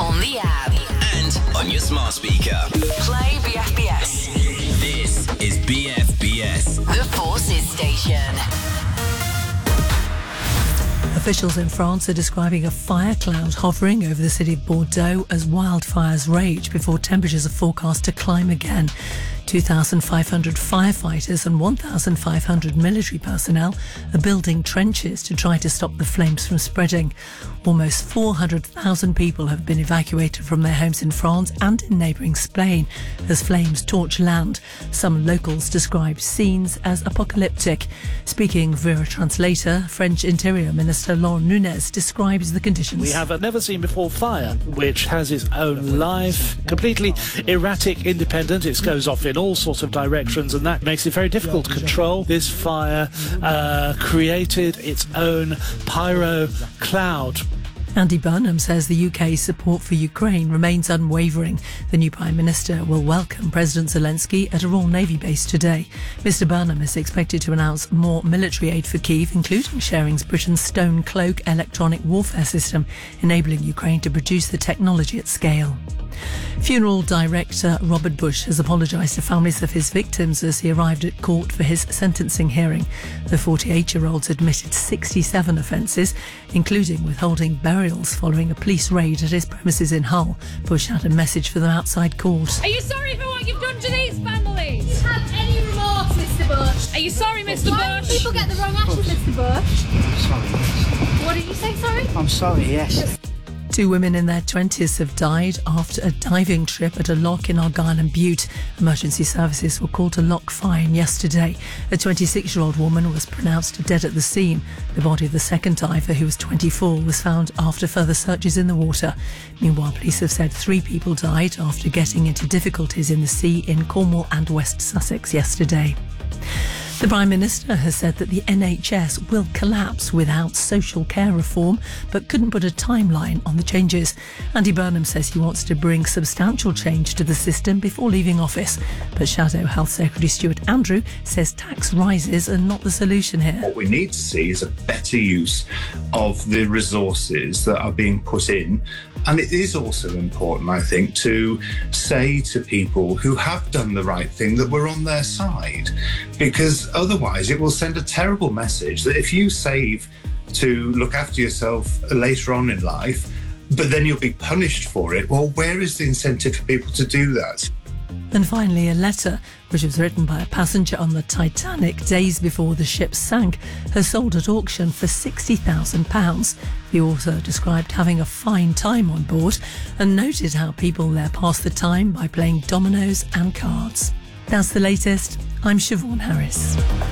on the app, and on your smart speaker. play BFBS, This is BFBS. the Forces Station. Officials in France are describing a fire cloud hovering over the city of Bordeaux as wildfires rage before temperatures are forecast to climb again. 2,500 firefighters and 1,500 military personnel are building trenches to try to stop the flames from spreading. Almost 400,000 people have been evacuated from their homes in France and in neighbouring Spain as flames torch land. Some locals describe scenes as apocalyptic. Speaking via a translator, French Interior Minister Laurent Nunez describes the conditions. We have a never-seen-before fire, which has its own life, completely erratic, independent. It goes off in all sorts of directions, and that makes it very difficult to control. This fire created its own pyro cloud. Andy Burnham says the UK's support for Ukraine remains unwavering. The new Prime Minister will welcome President Zelensky at a Royal Navy base today. Mr Burnham is expected to announce more military aid for Kyiv, including sharing Britain's Stone Cloak electronic warfare system, enabling Ukraine to produce the technology at scale. Funeral director Robert Bush has apologised to families of his victims as he arrived at court for his sentencing hearing. The 48-year-old's admitted 67 offences, including withholding burials following a police raid at his premises in Hull. Bush had a message for them outside court. Are you sorry for what you've done to these families? Do you have any remorse, Mr Bush? Are you sorry, Mr. Why Bush? do people get the wrong ashes, Mr Bush? Sorry. What did you say, sorry? I'm sorry, yes. Two women in their 20s have died after a diving trip at a loch in Argyll and Bute. Emergency services were called to Loch Fyne yesterday. A 26-year-old woman was pronounced dead at the scene. The body of the second diver, who was 24, was found after further searches in the water. Meanwhile, police have said 3 people died after getting into difficulties in the sea in Cornwall and West Sussex yesterday. The Prime Minister has said that the NHS will collapse without social care reform, but couldn't put a timeline on the changes. Andy Burnham says he wants to bring substantial change to the system before leaving office. But Shadow Health Secretary Stuart Andrew says tax rises are not the solution here. What we need to see is a better use of the resources that are being put in. And it is also important, I think, to say to people who have done the right thing that we're on their side, because otherwise it will send a terrible message that if you save to look after yourself later on in life, but then you'll be punished for it, well, where is the incentive for people to do that? And finally, a letter, which was written by a passenger on the Titanic days before the ship sank, has sold at auction for £60,000. The author described having a fine time on board and noted how people there pass the time by playing dominoes and cards. That's the latest. I'm Siobhan Harris.